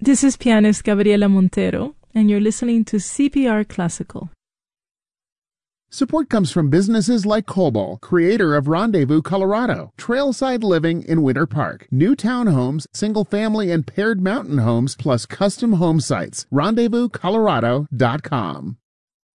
This is pianist Gabriela Montero, and you're listening to CPR Classical. Support comes from businesses like Cobol, creator of Rendezvous, Colorado, trailside living in Winter Park, new townhomes, single-family and paired mountain homes, plus custom home sites. RendezvousColorado.com.